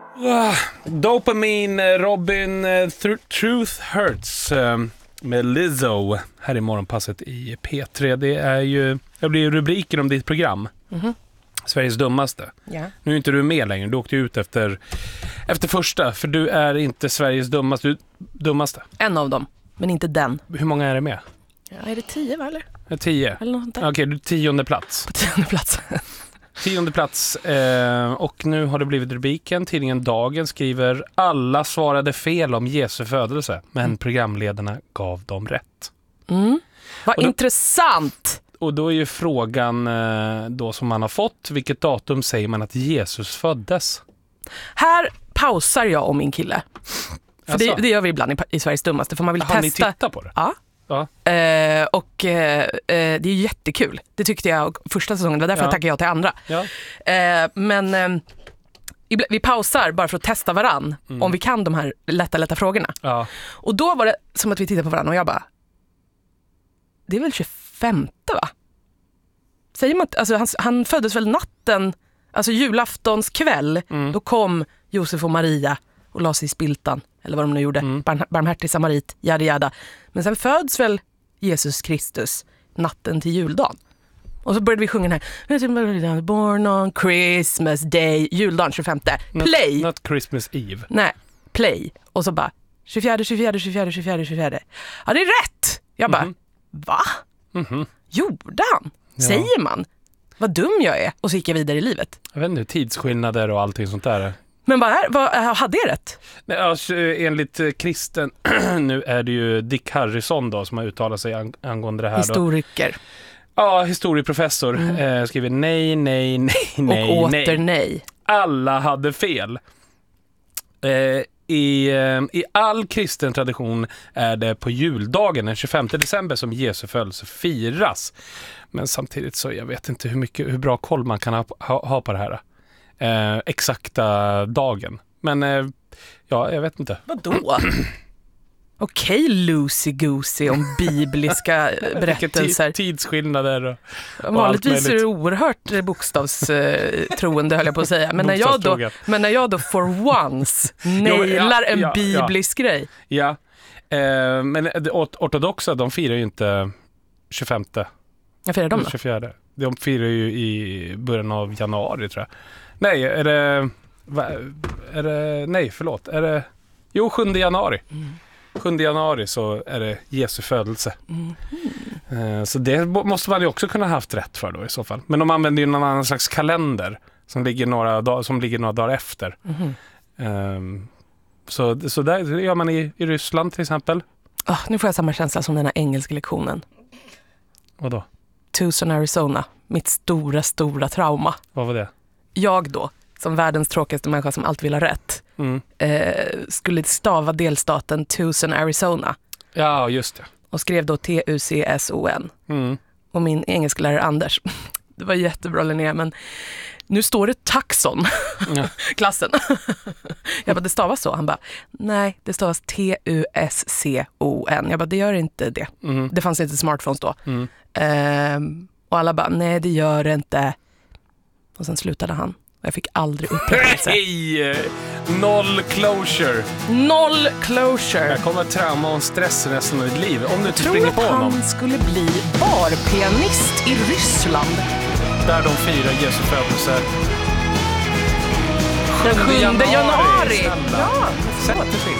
Dopamine, Robin, Truth Hurts med Lizzo här i morgonpasset i P3. Det blir ju rubriker om ditt program. Sveriges dummaste. Yeah. Nu är inte du med längre. Du åkte ut efter första, för du är inte Sveriges dummaste. En av dem, men inte den. Hur många är det med? Ja, är det 10 va, eller? 10. Eller något sånt där. Okej, du är 10:e plats. På 10:e plats. 10:e plats, och nu har det blivit rubriken. Tidningen Dagen skriver: alla svarade fel om Jesu födelse, men programledarna gav dem rätt. Vad intressant! Och då är ju frågan då som man har fått, vilket datum säger man att Jesus föddes? Här pausar jag om min kille. För det gör vi ibland i Sveriges dummaste, för man vill testa. Har ni tittat på det? Ja. Det är jättekul. Det tyckte jag första säsongen. Det var därför jag tackade jag till andra. Ja. Men vi pausar bara för att testa varann om vi kan de här lätta frågorna. Ja. Och då var det som att vi tittade på varann och jag bara, det är väl 25, va? Säger man, alltså han föddes väl natten, alltså julaftons kväll. Då kom Josef och Maria och la sig i spiltan, eller vad de nu gjorde. Barmhärtig samarit, jada. Men sen föds väl Jesus Kristus natten till juldagen. Och så började vi sjunga den här Born on Christmas Day, juldagen 25. Play! Not Christmas Eve. Nej, play. Och så bara 24. Ja, det är rätt! Jag bara, va? Gjorde han? Ja. Säger man? Vad dum jag är. Och så gick jag vidare i livet. Jag vet inte, tidsskillnader och allting sånt där. Men vad hade jag rätt? Nej, alltså, enligt kristen, nu är det ju Dick Harrison då som har uttalat sig angående det här. Historiker. Då. Ja, historieprofessor skriver nej. Och åter nej. Alla hade fel. I all kristen tradition är det på juldagen den 25 december som Jesu födelse firas. Men samtidigt så jag vet inte hur bra koll man kan ha på det här. Exakta dagen. Men ja, jag vet inte. Vadå? Okej, loosey-goosey om bibliska berättelser. Tidsskillnader och vanligtvis är det oerhört bokstavstroende, höll jag på att säga. Men när jag då for once nailar en biblisk grej. Ja, men ortodoxa, de firar ju inte 25. Jag firar de då? 24. De firar ju i början av januari, tror jag. Nej, är det nej, förlåt. Är det 7 januari. 7 januari så är det Jesu födelse. Så det måste man ju också kunna ha haft rätt för då i så fall. Men de använder ju någon annan slags kalender som ligger några dagar efter. Så där gör man i Ryssland till exempel. Nu får jag samma känsla som den här engelska lektionen. Vadå? Tucson, Arizona. Mitt stora trauma. Vad var det? Jag då, som världens tråkigaste människa som alltid vill ha rätt, skulle stava delstaten Tucson, Arizona. Ja, just det. Och skrev då Tucson. Och min engelsklärare Anders, det var jättebra Linnea, men nu står det taxon, klassen. Jag bara, det stavas så. Han bara, nej, det stavas Tuskon. Jag bara, det gör inte det. Det fanns inte smartphones då. Och alla bara, nej det gör det inte. Och sen slutade han. Och jag fick aldrig upprättelse. Hej! Noll closure. Jag kommer att trauma och stress resten av ditt liv. Om du inte tror springer på att honom. Han skulle bli barpianist i Ryssland. Där de firar Jesu födelse. Den 7 januari. Ja, sätt det.